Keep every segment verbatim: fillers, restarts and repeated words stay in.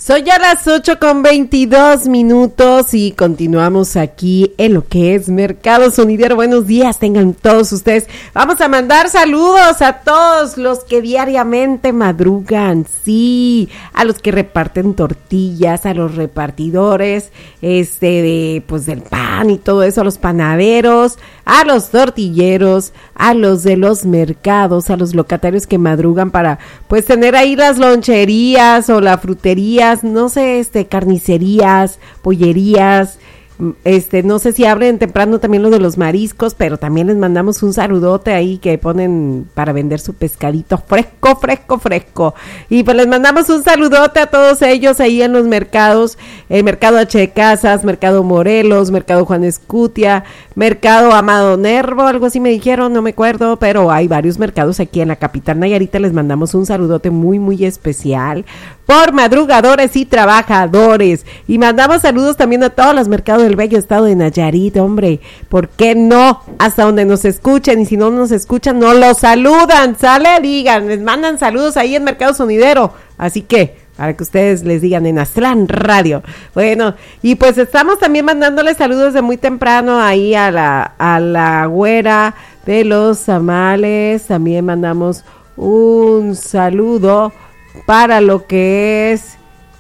Son ya las ocho con veintidós minutos y continuamos aquí en lo que es Mercado Sonidero. Buenos días, tengan todos ustedes. Vamos a mandar saludos a todos los que diariamente madrugan, sí, a los que reparten tortillas, a los repartidores, este, de, pues del pan y todo eso, a los panaderos, a los tortilleros, a los de los mercados, a los locatarios que madrugan para, pues, tener ahí las loncherías o la frutería, no sé, este, carnicerías, pollerías, este, no sé si abren temprano también lo de los mariscos, pero también les mandamos un saludote ahí que ponen para vender su pescadito fresco, fresco, fresco, y pues les mandamos un saludote a todos ellos ahí en los mercados, el Mercado H de Casas, Mercado Morelos, Mercado Juan Escutia, Mercado Amado Nervo, algo así me dijeron, no me acuerdo, pero hay varios mercados aquí en la capital Nayarita. Les mandamos un saludote muy, muy especial por madrugadores y trabajadores, y mandamos saludos también a todos los mercados del bello estado de Nayarit, hombre, ¿por qué no? Hasta donde nos escuchen, y si no nos escuchan, no los saludan, sale, digan, les mandan saludos ahí en Mercado Sonidero, así que para que ustedes les digan en Aztlán Radio. Bueno, y pues estamos también mandándoles saludos de muy temprano ahí a la, a la güera de los tamales. También mandamos un saludo para lo que es,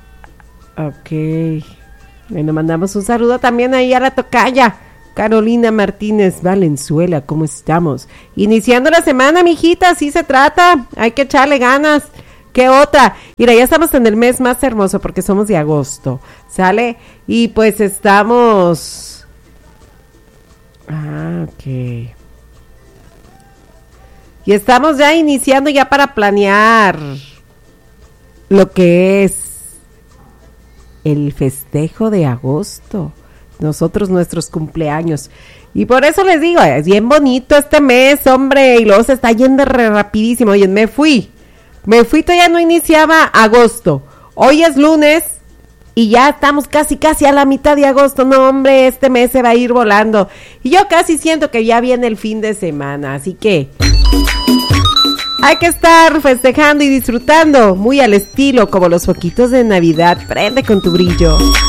ok, bueno, mandamos un saludo también ahí a la tocaya Carolina Martínez Valenzuela. ¿Cómo estamos? Iniciando la semana, mijita, así se trata, hay que echarle ganas. ¿Qué otra? Mira, ya estamos en el mes más hermoso porque somos de agosto, ¿sale? Y pues estamos, ah, ok, y estamos ya iniciando ya para planear lo que es el festejo de agosto, nosotros nuestros cumpleaños, y por eso les digo, es bien bonito este mes, hombre, y luego se está yendo re rapidísimo. Oye, me fui, me fui, todavía no iniciaba agosto, hoy es lunes, y ya estamos casi, casi a la mitad de agosto. No, hombre, este mes se va a ir volando, y yo casi siento que ya viene el fin de semana, así que hay que estar festejando y disfrutando muy al estilo como los foquitos de Navidad. Prende con tu brillo.